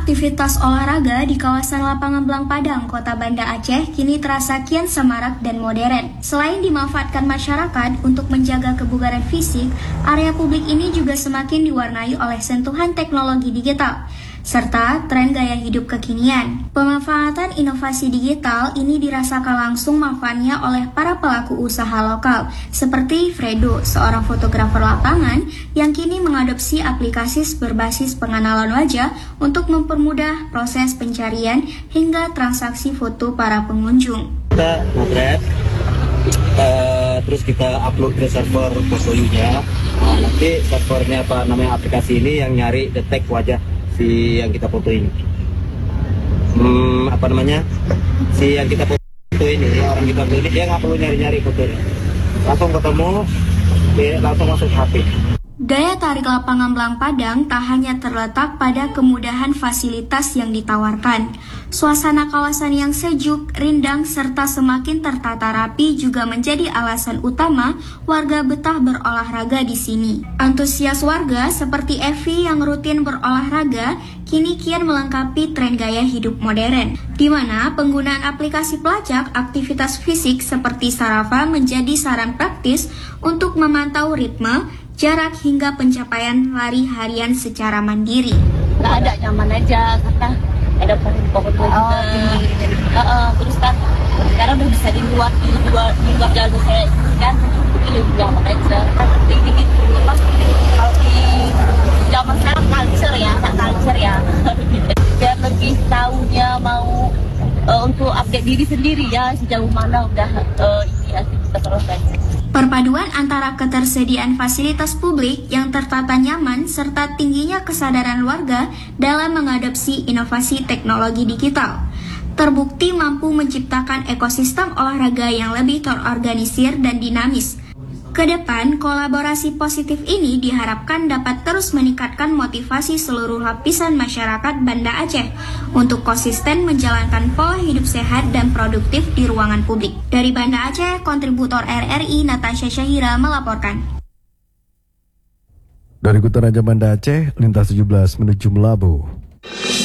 Aktivitas olahraga di kawasan Lapangan Belang Padang, Kota Banda Aceh kini terasa kian semarak dan modern. Selain dimanfaatkan masyarakat untuk menjaga kebugaran fisik, area publik ini juga semakin diwarnai oleh sentuhan teknologi digital, serta tren gaya hidup kekinian. Pemanfaatan inovasi digital ini dirasakan langsung manfaatnya oleh para pelaku usaha lokal, seperti Fredo, seorang fotografer lapangan yang kini mengadopsi aplikasi berbasis pengenalan wajah untuk mempermudah proses pencarian hingga transaksi foto para pengunjung. Kita nge-grab, terus kita upload ke server Posoyu-nya. Nanti servernya aplikasi ini yang nyari detek wajah si yang kita foto ini. Si yang kita foto ini, orang kita foto ini, dia nggak perlu nyari-nyari fotonya. Langsung ketemu, dia langsung masuk HP. Daya tarik Lapangan Belang Padang tak hanya terletak pada kemudahan fasilitas yang ditawarkan. Suasana kawasan yang sejuk, rindang, serta semakin tertata rapi juga menjadi alasan utama warga betah berolahraga di sini. Antusias warga seperti Evi yang rutin berolahraga kini kian melengkapi tren gaya hidup modern, di mana penggunaan aplikasi pelacak aktivitas fisik seperti Strava menjadi saran praktis untuk memantau ritme, jarak hingga pencapaian lari harian secara mandiri. Nggak ada, nyaman aja karena ada pohon-pohon juga. Terus kan sekarang udah bisa di luar jalur kayak kan, jadi lebih nyaman aja. Ini gitu, kalau di zaman sekarang culture ya. Biar lebih tahunya mau untuk update diri sendiri ya, sejauh mana udah ini aktivitas olahraga. Perpaduan antara ketersediaan fasilitas publik yang tertata nyaman serta tingginya kesadaran warga dalam mengadopsi inovasi teknologi digital terbukti mampu menciptakan ekosistem olahraga yang lebih terorganisir dan dinamis. Kedepan, kolaborasi positif ini diharapkan dapat terus meningkatkan motivasi seluruh lapisan masyarakat Banda Aceh untuk konsisten menjalankan pola hidup sehat dan produktif di ruangan publik. Dari Banda Aceh, kontributor RRI Natasha Syahira melaporkan. Dari Kota Raja Banda Aceh, lintas 17 menuju Melabu.